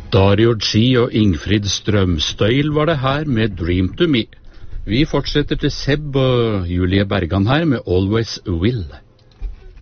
Dario G og Ingfrid Strømstøyl var det her med Dream to Me. Vi fortsetter til Seb og Julie Bergan her med Always Will.